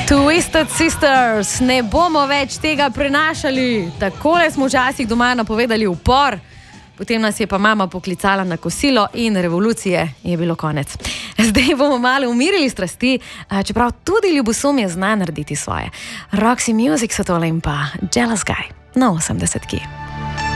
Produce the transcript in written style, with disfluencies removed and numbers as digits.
Twisted Sisters, ne bomo več tega prenašali. Takole smo včasih doma napovedali upor, potem nas je pa mama poklicala na kosilo in revolucije je bilo konec. Zdaj bomo malo umirili strasti, čeprav tudi ljubosumje zna narediti svoje. Roxy Music so tole in pa Jealous Guy na 80.